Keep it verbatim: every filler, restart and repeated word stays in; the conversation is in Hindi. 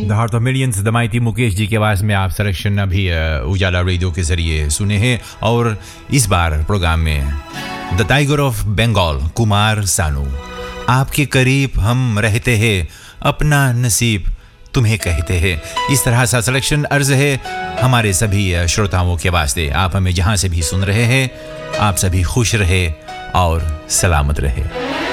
The heart of millions दमाइती Mukesh ji की आवाज़ में आप सिलेक्शन अभी उजाला रेडियो के ज़रिए सुने हैं। और इस बार प्रोग्राम में the tiger of Bengal Kumar Sanu, आपके करीब हम रहते हैं, अपना नसीब तुम्हें कहते हैं। इस तरह सा सिलेक्शन अर्ज है हमारे सभी श्रोताओं के वास्ते। आप हमें जहाँ से भी सुन रहे हैं, आप सभी खुश रहे और सलामत रहे।